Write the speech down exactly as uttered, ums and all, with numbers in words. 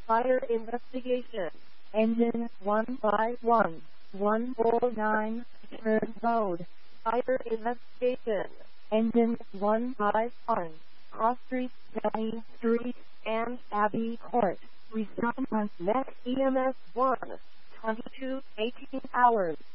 Fire investigation. Engine one five one one four nine, Turn Road. Fire investigation. Engine one five one, Cross Street, Downing Street, and Abbey Court. Response next E M S one, twenty-two eighteen hours.